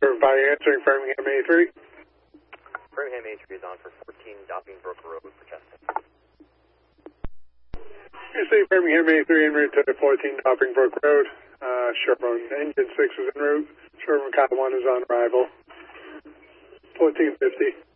Everybody answering Framingham A3. Framingham A3 is on for 14 Dopping Brook Road for testing. You see Framingham A3 en route to 14 Dopping Brook Road. Chevron Engine 6 is en route. Chevron Cop 1 is on arrival. 1450.